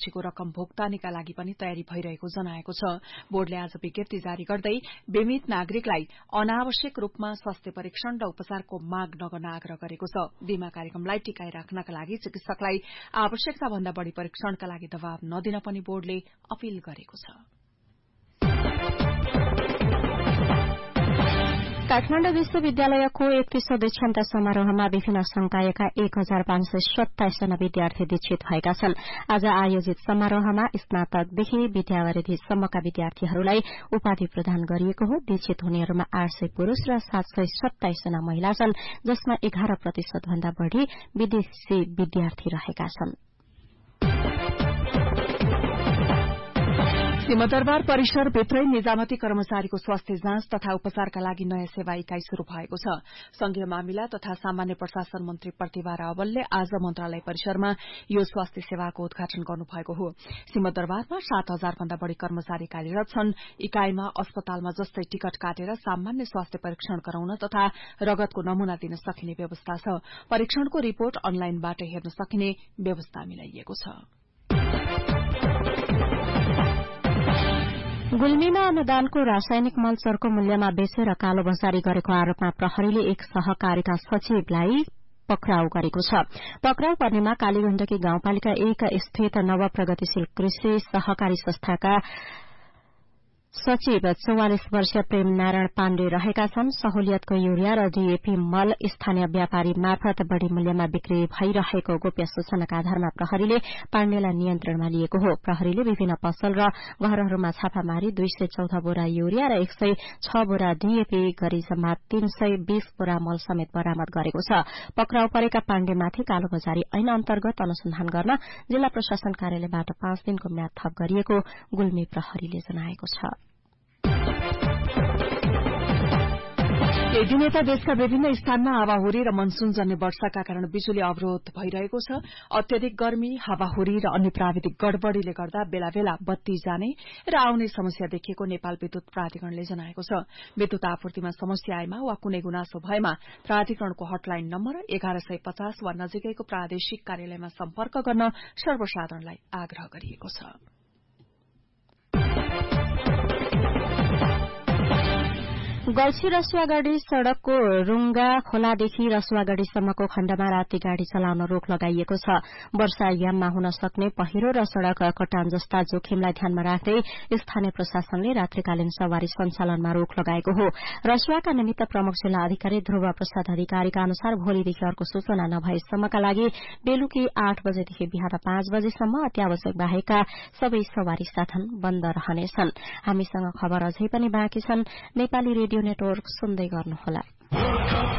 राशिको रकम भुक्तानीका लागि पनि तयारी भइरहेको जनाएको छ। बोर्डले आज विज्ञप्ति जारी गर्दै बीमित नागरिकलाई अनावश्यक रूपमा स्वास्थ्य परीक्षण र उपचारको माग नगर्न आग्रह गरेको छ। बीमा कार्यक्रमलाई टिकाइ राख्नका लागि चिकित्सकलाई आवश्यकता भन्दा बढ़ी परीक्षणका लागि दबाव नदिन पनि बोर्डले अपील गरेको छ। काठमाडौँ विश्वविद्यालयको 31औं दीक्षान्त समारोहमा विभिन्न संकायका 1527 जना विद्यार्थी दीक्षित भएका छन्। आज आयोजित समारोहमा स्नातकदेखि विद्यावरिधिसम्मका विद्यार्थीहरूलाई उपाधि प्रदान गरिएको हो। दीक्षित हुनेहरूमा 800 पुरूष र 727 जना महिला छन्, जसमा 11% भन्दा बढ़ी विदेशी विद्यार्थी रहेका छन्। सिंहदरबार परिसरभित्रै निजामती कर्मचारीको स्वास्थ्य जाँच तथा उपचारका लागि नयाँ सेवा इकाई शुरू भएको छ। संघीय मामिला तथा सामान्य प्रशासन मन्त्री प्रतिभा रावलले आज मन्त्रालय परिसरमा यो स्वास्थ्य सेवाको उद्घाटन गर्नुभएको हो। सिंहदरबारमा 7000 भन्दा बढ़ी कर्मचारी कार्यरत छन्। इकाईमा अस्पतालमा जस्तै टिकट काटेर सामान्य स्वास्थ्य परीक्षण गराउन तथा रगतको नमूना दिन सकिने व्यवस्था छ। परीक्षणको रिपोर्ट अनलाइनबाट हेर्न सकिने व्यवस्था मिलाइएको छ। गुल्मीमा अनुदानको रासायनिक मल चर्को मूल्यमा बेचेर कालोबजारी गरेको आरोपमा प्रहरीले एक सहकारिता सचिवलाई पक्राउ गरेको छ। पक्राउ पर्नेमा कालीगण्डकी गाउँपालिका 1 स्थित नव प्रगतिशील कृषि सहकारी संस्थाका सचिव 44 वर्षीय प्रेम नारायण पाण्डे रहेका छन्। सहुलियतको यूरिया र डीएपी मल स्थानीय व्यापारी मार्फत बढ़ी मूल्यमा बिक्री भइरहेको गोप्य सूचनाका आधारमा प्रहरीले पाण्डेलाई नियन्त्रणमा लिएको हो। प्रहरीले विभिन्न पसल र घरहरूमा छापा मारी 214 बोरा यूरिया र 106 बोरा डीएपी गरी जम्मा 320 बोरा मल समेत बरामद गरेको छ। पक्राउ परेका पाण्डेमाथि कालोबजारी ऐन अन्तर्गत अनुसन्धान गर्न जिल्ला प्रशासन कार्यालयबाट 5 दिनको म्याद थप गरिएको गुल्मी प्रहरीले जनाएको छ। केही दिन यता देशका विभिन्न स्थानमा हावाहुरी र मनसूनजन्य वर्षाका कारण बिजुली अवरोध भइरहेको छ। अत्यधिक गर्मी, हावाहुरी र अन्य प्राविधिक गड़बड़ीले गर्दा बेला बेला बत्ती जाने र आउने समस्या देखिएको नेपाल विद्युत प्राधिकरणले जनाएको छ। विद्युत आपूर्तिमा समस्या आएमा वा कुनै गुनासो भएमा प्राधिकरणको हटलाइन नम्बर 1150 वा नजिकैको प्रादेशिक कार्यालयमा सम्पर्क गर्न सर्वसाधारणलाई आग्रह गरिएको छ। गल्छी रसुवागढ़ी सड़कको रुंगा खोलादेखि रसुवागढ़ीसम्मको खण्डमा राति गाड़ी चलाउन रोक लगाइएको छ। वर्षायाममा हुन सक्ने पहिरो र सड़क कटान जस्ता जोखिमलाई ध्यानमा राख्दै स्थानीय प्रशासनले रात्रिकालीन सवारी सञ्चालनमा रोक लगाएको हो। रसुवाका निमित्त प्रमुख जिल्ला अधिकारी ध्रुव प्रसाद अधिकारीका अनुसार भोलिदेखि अर्को सूचना नभएसम्मका लागि बेलुकी 8 बजेदेखि बिहान 5 बजेसम्म अत्यावश्यक बाहेकका सबै सवारी साधन बन्द रहनेछन्। हामीसँग खबर अझै पनि बाँकी छन्। नेपाली रेडियो नेटवर्क सुन्दै गर्नुहोला।